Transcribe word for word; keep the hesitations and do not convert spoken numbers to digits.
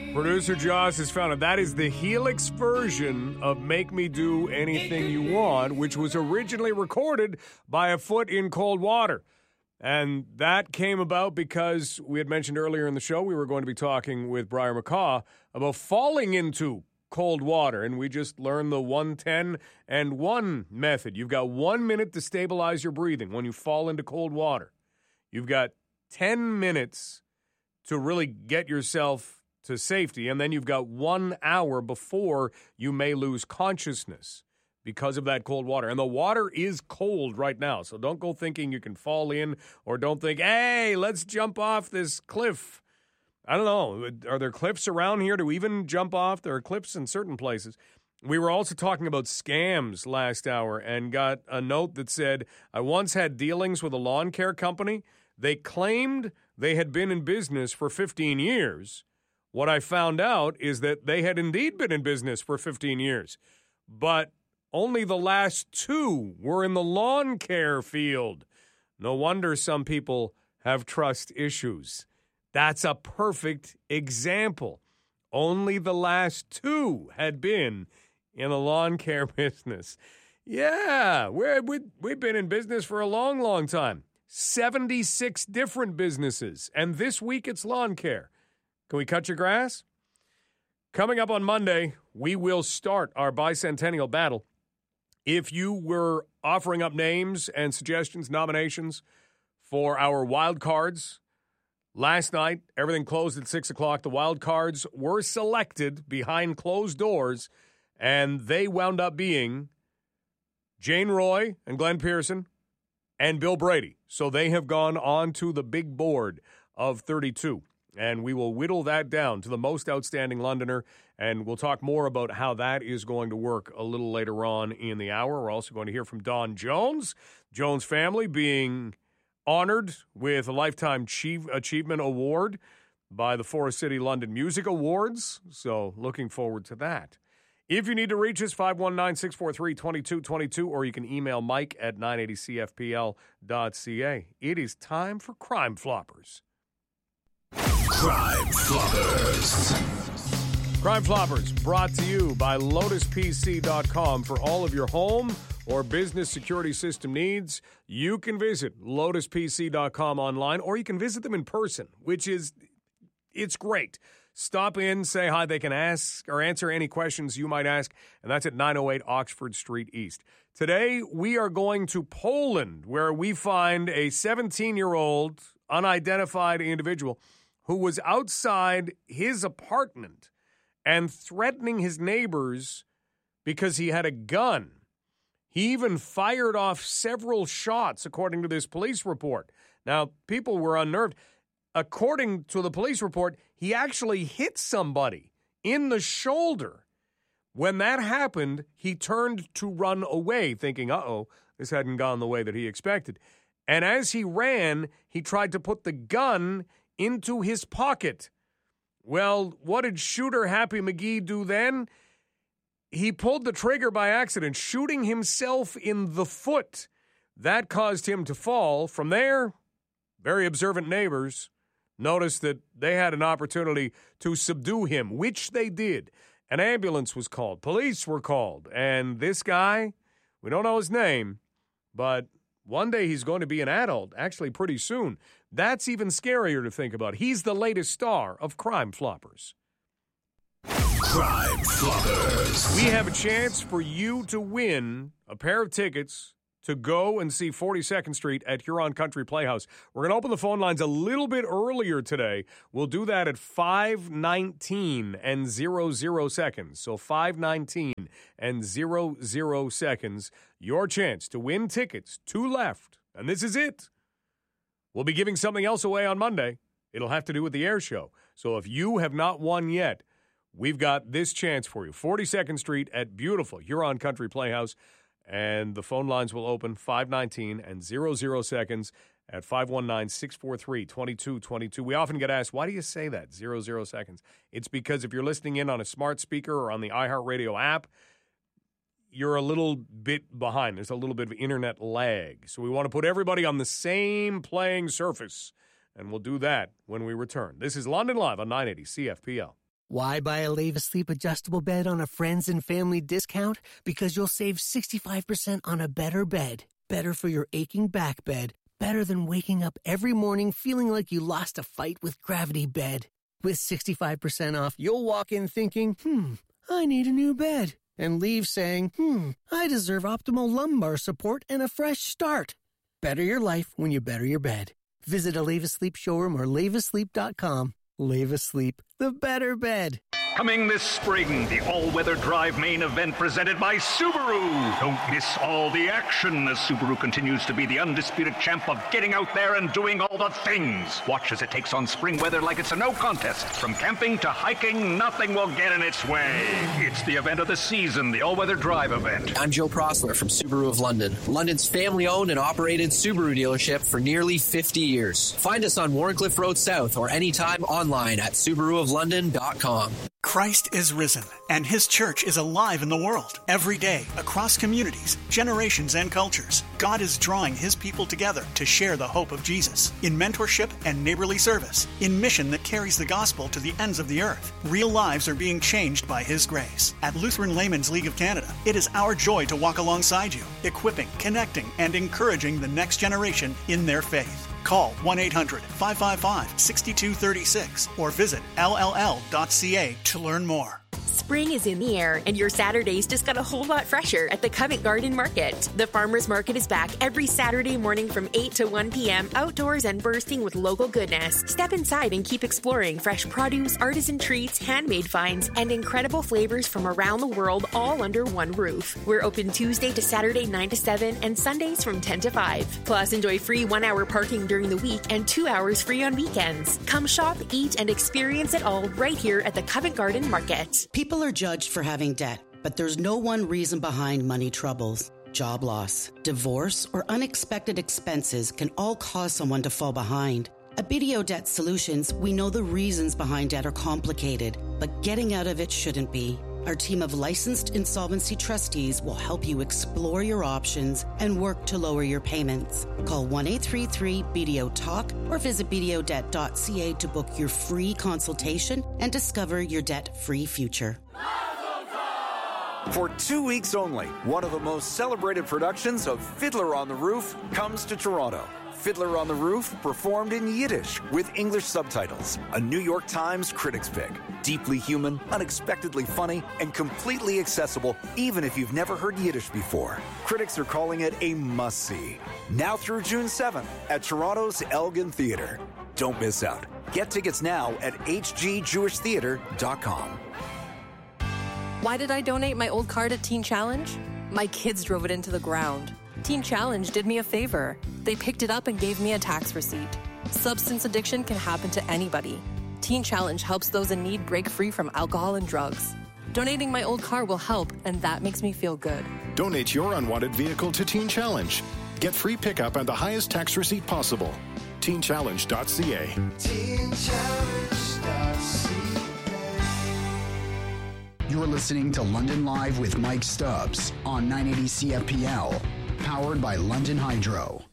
Producer Joss has found it. That is the Helix version of Make Me Do Anything You Want, which was originally recorded by A Foot in Cold Water. And that came about because we had mentioned earlier in the show we were going to be talking with Briar McCaw about falling into cold water. And we just learned the one ten and one method. You've got one minute to stabilize your breathing when you fall into cold water. You've got ten minutes to really get yourself to safety, and then you've got one hour before you may lose consciousness because of that cold water. And the water is cold right now, so don't go thinking you can fall in, or don't think, hey, let's jump off this cliff. I don't know. Are there cliffs around here to even jump off? There are cliffs in certain places. We were also talking about scams last hour and got a note that said, I once had dealings with a lawn care company. They claimed they had been in business for fifteen years. What I found out is that they had indeed been in business for fifteen years, but only the last two were in the lawn care field. No wonder some people have trust issues. That's a perfect example. Only the last two had been in the lawn care business. Yeah, we're, we, we've been in business for a long, long time. seventy-six different businesses, and this week it's lawn care. Can we cut your grass? Coming up on Monday, we will start our bicentennial battle. If you were offering up names and suggestions, nominations for our wild cards, last night, everything closed at six o'clock. The wild cards were selected behind closed doors, and they wound up being Jane Roy and Glenn Pearson and Bill Brady. So they have gone on to the big board of thirty-two. And we will whittle that down to the most outstanding Londoner, and we'll talk more about how that is going to work a little later on in the hour. We're also going to hear from Don Jones, Jones family being honored with a Lifetime Achievement Award by the Forest City London Music Awards, so looking forward to that. If you need to reach us, five one nine, six four three, two two two two, or you can email Mike at nine eighty C F P L dot C A. It is time for Crime Floppers. Crime Floppers. Crime Floppers brought to you by Lotus P C dot com. For all of your home or business security system needs, you can visit Lotus P C dot com online, or you can visit them in person, which is, it's great. Stop in, say hi. They can ask or answer any questions you might ask, and that's at nine oh eight Oxford Street East. Today, we are going to Poland, where we find a seventeen-year-old unidentified individual who was outside his apartment and threatening his neighbors because he had a gun. He even fired off several shots, according to this police report. Now, people were unnerved. According to the police report, he actually hit somebody in the shoulder. When that happened, he turned to run away, thinking, uh-oh, this hadn't gone the way that he expected. And as he ran, he tried to put the gun into his pocket. Well, what did shooter Happy McGee do then? He pulled the trigger by accident, shooting himself in the foot. That caused him to fall. From there, very observant neighbors noticed that they had an opportunity to subdue him, which they did. An ambulance was called. Police were called. And this guy, we don't know his name, but one day he's going to be an adult, actually pretty soon. That's even scarier to think about. He's the latest star of Crime Floppers. Crime Floppers. We have a chance for you to win a pair of tickets to go and see forty-second Street at Huron Country Playhouse. We're going to open the phone lines a little bit earlier today. We'll do that at five nineteen and zero zero seconds. So five nineteen and zero zero seconds. Your chance to win tickets. Two left. And this is it. We'll be giving something else away on Monday. It'll have to do with the air show. So if you have not won yet, we've got this chance for you. forty-second Street at beautiful Huron Country Playhouse. And the phone lines will open five nineteen and zero zero seconds at five one nine, six four three, two two two two. We often get asked, why do you say that, zero zero seconds? It's because if you're listening in on a smart speaker or on the iHeartRadio app, you're a little bit behind. There's a little bit of internet lag. So we want to put everybody on the same playing surface, and we'll do that when we return. This is London Live on nine eighty C F P L. Why buy a Leva Sleep adjustable bed on a friends and family discount? Because you'll save sixty-five percent on a better bed. Better for your aching back bed. Better than waking up every morning feeling like you lost a fight with Gravity Bed. With sixty-five percent off, you'll walk in thinking, hmm, I need a new bed. And leave saying, hmm, I deserve optimal lumbar support and a fresh start. Better your life when you better your bed. Visit a Leva Sleep showroom or leva sleep dot com. Leva Sleep, the better bed. Coming this spring, the all-weather drive main event presented by Subaru. Don't miss all the action as Subaru continues to be the undisputed champ of getting out there and doing all the things. Watch as it takes on spring weather like it's a no contest. From camping to hiking, nothing will get in its way. It's the event of the season, the all-weather drive event. I'm Joe Prosler from Subaru of London, London's family-owned and operated Subaru dealership for nearly fifty years. Find us on Warncliffe Road South or anytime online at subaru of london dot com. Christ is risen, and His church is alive in the world. Every day, across communities, generations, and cultures, God is drawing His people together to share the hope of Jesus in mentorship and neighborly service, in mission that carries the gospel to the ends of the earth. Real lives are being changed by His grace. At Lutheran Laymen's League of Canada, it is our joy to walk alongside you, equipping, connecting, and encouraging the next generation in their faith. Call one eight hundred, five five five, six two three six or visit L L L dot C A to learn more. Spring is in the air, and your Saturdays just got a whole lot fresher at the Covent Garden Market. The Farmers Market is back every Saturday morning from eight to one p.m., outdoors and bursting with local goodness. Step inside and keep exploring fresh produce, artisan treats, handmade finds, and incredible flavors from around the world, all under one roof. We're open Tuesday to Saturday nine to seven and Sundays from ten to five. Plus, enjoy free one-hour parking during the week and two hours free on weekends. Come shop, eat, and experience it all right here at the Covent Garden Market. People are judged for having debt, but there's no one reason behind money troubles. Job loss, divorce, or unexpected expenses can all cause someone to fall behind. At B D O Debt Solutions, we know the reasons behind debt are complicated, but getting out of it shouldn't be. Our team of licensed insolvency trustees will help you explore your options and work to lower your payments. Call one eight three three B D O talk or visit b d o debt dot c a to book your free consultation and discover your debt-free future. For two weeks only, one of the most celebrated productions of Fiddler on the Roof comes to Toronto. Fiddler on the Roof, performed in Yiddish with English subtitles. A New York Times critics pick. Deeply human, unexpectedly funny, and completely accessible even if you've never heard Yiddish before. Critics are calling it a must-see. Now through June seventh at Toronto's Elgin Theatre. Don't miss out. Get tickets now at h g jewish theatre dot com. Why did I donate my old car to Teen Challenge? My kids drove it into the ground. Teen Challenge did me a favor. They picked it up and gave me a tax receipt. Substance addiction can happen to anybody. Teen Challenge helps those in need break free from alcohol and drugs. Donating my old car will help, and that makes me feel good. Donate your unwanted vehicle to Teen Challenge. Get free pickup and the highest tax receipt possible. teen challenge dot c a. teen challenge dot c a. You're listening to London Live with Mike Stubbs on nine eighty C F P L, powered by London Hydro.